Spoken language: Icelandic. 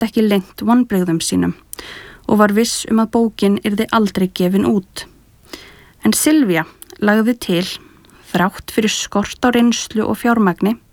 gat ekki leynt vonbrigðum sínum og var viss að bókin yrði aldrei gefin út. En Sylvía lagði til, þrátt fyrir skort á reynslu og fjármagni,